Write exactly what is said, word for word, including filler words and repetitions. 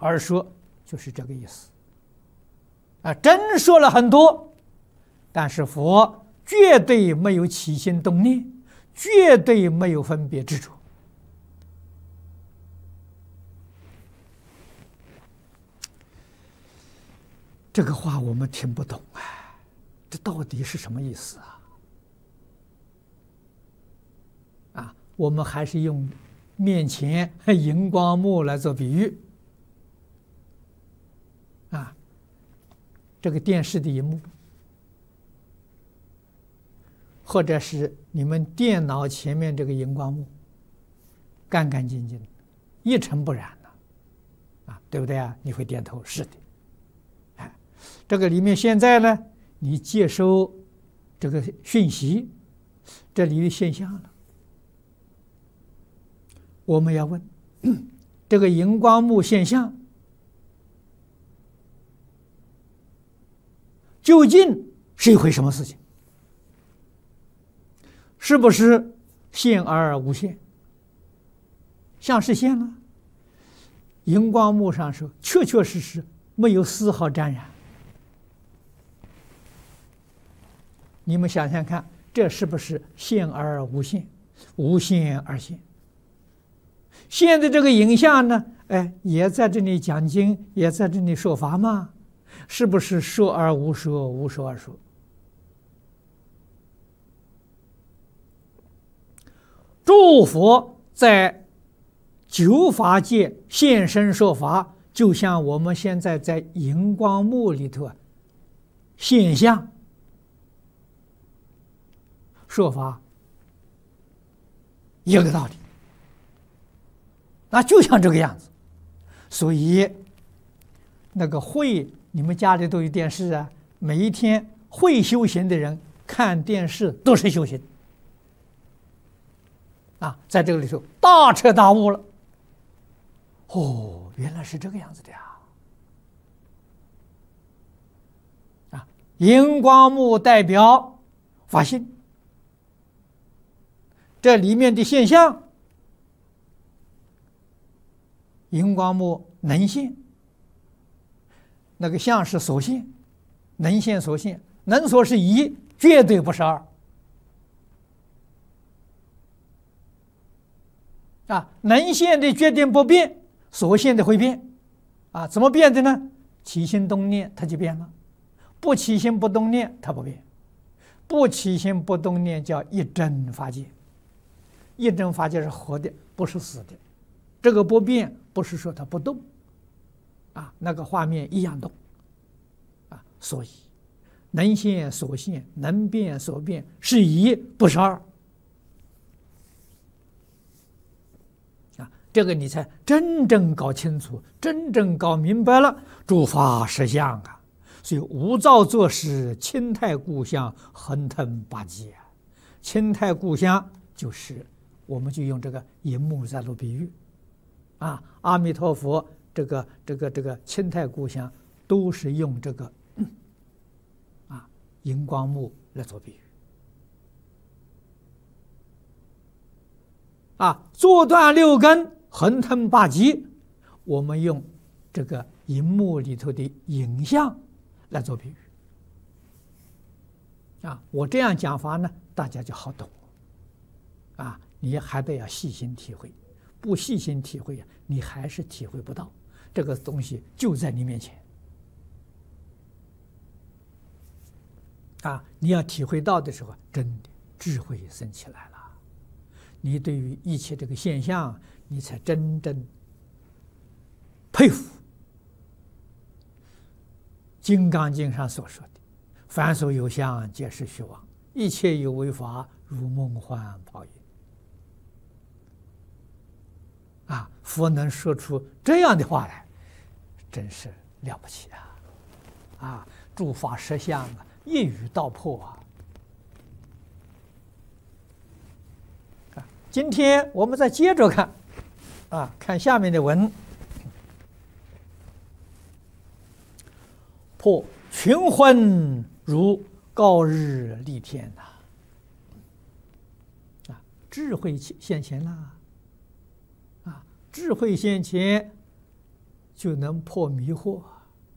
而说，就是这个意思。啊，真说了很多，但是佛绝对没有起心动念，绝对没有分别执着。这个话我们听不懂啊，这到底是什么意思啊？啊，我们还是用面前荧光幕来做比喻啊，这个电视的荧幕，或者是你们电脑前面这个荧光幕，干干净净，一尘不染的，啊，对不对啊？你会点头，是的。哎，这个里面现在呢，你接收这个讯息，这里有现象了。我们要问，这个荧光幕现象究竟是一回什么事情？是不是现而无现？像是现了，荧光幕上说确确实实没有丝毫沾染。你们想想看，这是不是现而无现，无现而现？现在这个影像呢，哎，也在这里讲经，也在这里说法嘛，是不是说而无说，无说而说？诸佛在九法界现身说法，就像我们现在在荧光幕里头啊现象说法一个道理。那就像这个样子，所以那个会，你们家里都有电视啊，每一天会修行的人看电视都是修行啊，在这个里头大彻大悟了。哦，原来是这个样子的呀！啊，荧光幕代表法性，这里面的现象。荧光幕能现，那个相是所现，能现所现，能所是一，绝对不是二。啊，能现的决定不变，所现的会变。啊，怎么变的呢？起心动念它就变了，不起心不动念它不变，不起心不动念叫一真法界，一真法界是活的，不是死的。这个不变不是说它不动，啊，那个画面一样动，啊，所以能现所现，能变所变是一，不是二，啊，这个你才真正搞清楚，真正搞明白了诸法实相啊。所以无造作时，清泰故乡，恒腾八极啊。清泰故乡就是我们就用这个荧幕在做比喻。啊，阿弥陀佛，这个这个这个清泰故乡都是用这个、嗯、啊荧光幕来做比喻。啊，坐断六根，恒腾八极，我们用这个荧幕里头的影像来做比喻。啊，我这样讲法呢，大家就好懂。啊，你还得要细心体会。不细心体会呀，你还是体会不到这个东西就在你面前啊！你要体会到的时候，真的智慧生起来了。你对于一切这个现象，你才真正佩服《金刚经》上所说的“凡所有相，皆是虚妄；一切有为法，如梦幻泡影。”啊，佛能说出这样的话来，真是了不起啊！啊，诸法实相啊，一语道破啊！啊，今天我们再接着看，啊，看下面的文，破群昏如高日丽天呐！啊，智慧现前啦！智慧现前， 就能破迷惑。